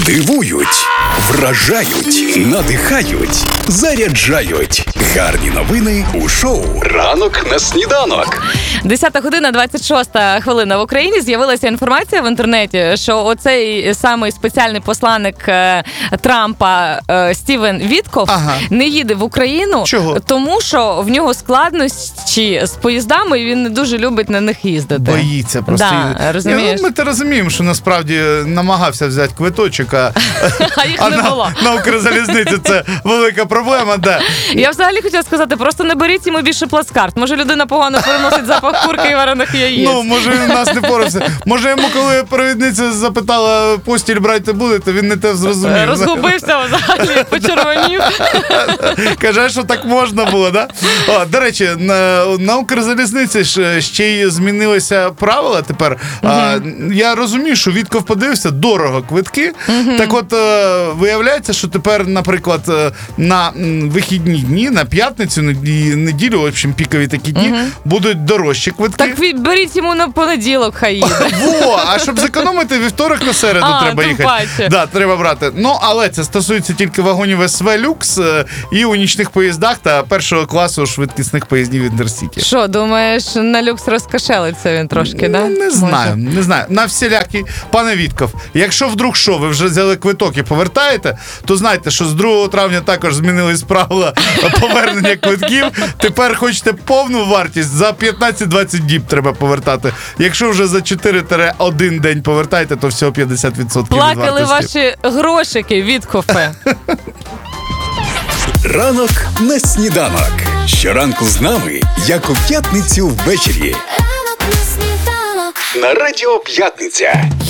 Дивують, вражають, надихають, заряджають. Гарні новини у шоу «Ранок на сніданок». 10 година, 26 хвилина. В Україні з'явилася інформація в інтернеті, що оцей самий спеціальний посланник Трампа Стівен Вітков не їде в Україну. Чого? Тому що в нього складнощі з поїздами, і він не дуже любить на них їздити. Боїться просто. Да, розумієш? Ми розуміємо, що насправді намагався взяти квиточок, А їх не було. на Укрзалізниці це велика проблема. Да. Я взагалі хотіла сказати, просто не беріть йому більше плацкарт. Може, людина погано переносить запах курки і варених яєць. Ну, може, він нас не порався. Може, йому, коли провідниця запитала, постіль брати будете, він не те зрозумів. Розгубився взагалі, почервонів. Каже, що так можна було, да? До речі, на Укрзалізниці ще й змінилися правила тепер. Я розумію, що Вітков подивився, дорого квитки. Так от, виявляється, що тепер, наприклад, на вихідні дні, на п'ятницю, неділю, в общем, пікові такі дні, будуть дорожчі квитки. Так беріть йому на понеділок, хай їде. А щоб зекономити, вівторок на середу треба їхати. Да, треба брати. Ну, але це стосується тільки вагонів СВ Люкс і у нічних поїздах та першого класу швидкісних поїздів Інтерсіті. Що, думаєш, на люкс розкошелиться він трошки, да? Не знаю. На всілякі. Пане Вітков, якщо вдруг що, ви вже взяли квиток і повертаєте, то знайте, що з 2 травня також змінились правила повернення квитків. Тепер хочете повну вартість, за 15-20 діб треба повертати. Якщо вже за 4-1 день повертаєте, то всього 50% від вартості. Плакали ваші грошики, Віткофе. Ранок на сніданок. Щоранку з нами, як у п'ятницю ввечері. На Радіо П'ятниця.